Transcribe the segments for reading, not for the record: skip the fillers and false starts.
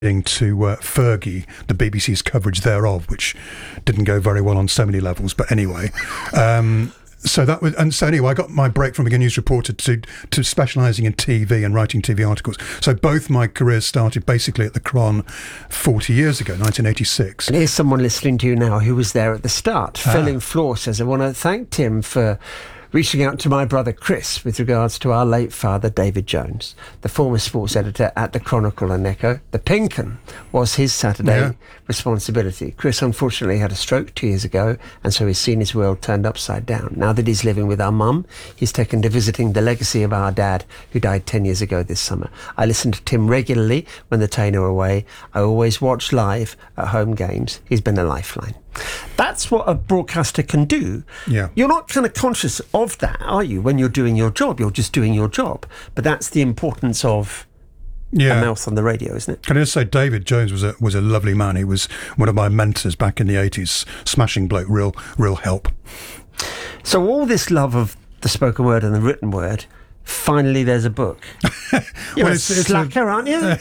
to Fergie, the BBC's coverage thereof, which didn't go very well on so many levels. But anyway, so anyway, I got my break from being a news reporter to specialising in TV and writing TV articles. So both my careers started basically at the Chron 40 years ago, 1986. And here's someone listening to you now who was there at the start. Filling Floor says, I want to thank Tim for reaching out to my brother Chris with regards to our late father David Jones, the former sports editor at the Chronicle and Echo. The Pink 'Un was his Saturday responsibility. Chris unfortunately had a stroke 2 years ago, and so he's seen his world turned upside down. Now that he's living with our mum, he's taken to visiting the legacy of our dad, who died 10 years ago this summer. I listen to Tim regularly when the Tainer are away. I always watch live at home games. He's been a lifeline. That's what a broadcaster can do. Yeah. You're not kind of conscious of that, are you, when you're doing your job? You're just doing your job. But that's the importance of a mouth on the radio, isn't it? Can I just say, David Jones was a lovely man. He was one of my mentors back in the 80s. Smashing bloke, real help. So all this love of the spoken word and the written word, finally there's a book. You're a slacker, aren't you?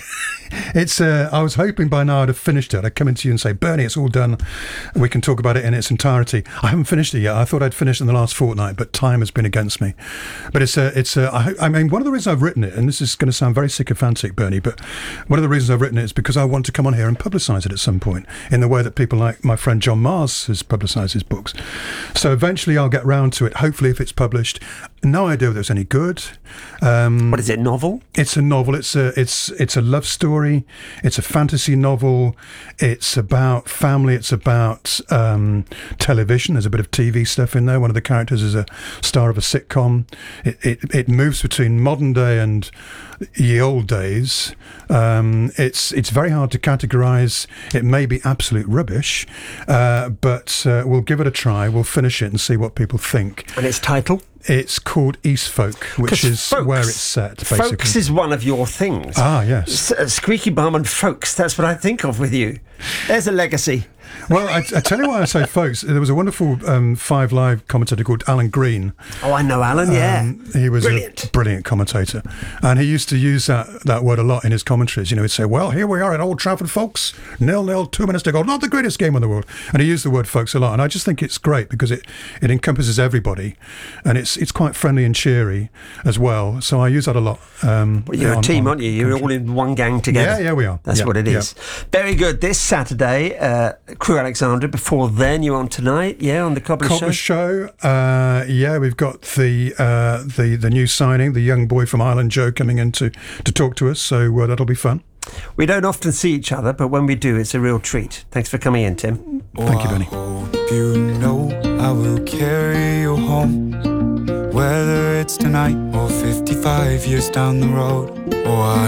I was hoping by now I'd have finished it. I'd come into you and say, Bernie, it's all done. We can talk about it in its entirety. I haven't finished it yet. I thought I'd finished in the last fortnight, but time has been against me. But I mean, one of the reasons I've written it, and this is going to sound very sycophantic, Bernie, but one of the reasons I've written it is because I want to come on here and publicise it at some point in the way that people like my friend John Mars has publicised his books. So eventually I'll get round to it, hopefully, if it's published. No idea whether it's any good. What is it, novel? It's a novel. It's a love story. It's a fantasy novel. It's about family. It's about television. There's a bit of TV stuff in there. One of the characters is a star of a sitcom. It moves between modern day and ye old days. It's very hard to categorise. It may be absolute rubbish, but we'll give it a try. We'll finish it and see what people think. And its title? It's called East Folk, which is where it's set, basically. Folks is one of your things. Ah, yes. Squeaky Bum and Folks, that's what I think of with you. There's a legacy. Well, I tell you why I say folks. There was a wonderful Five Live commentator called Alan Green. Oh, I know Alan, yeah. He was a brilliant commentator. And he used to use that word a lot in his commentaries. You know, he'd say, well, here we are at Old Trafford, folks. 0-0, 2 minutes to go. Not the greatest game in the world. And he used the word folks a lot. And I just think it's great because it encompasses everybody. And it's quite friendly and cheery as well. So I use that a lot. Well, you're a team, aren't you? You're all in one gang together. Yeah, we are. That's what it is. Very good. This Saturday, Crew Alexandra. Before then, you're on tonight, on the Cobblers Show. We've got the new signing, the young boy from Ireland, Joe, coming in to talk to us. So that'll be fun. We don't often see each other, but when we do, it's a real treat. Thanks for coming in, Tim. Thank you, Benny. You know I will carry you home, whether it's tonight or 55 years down the road. Oh, I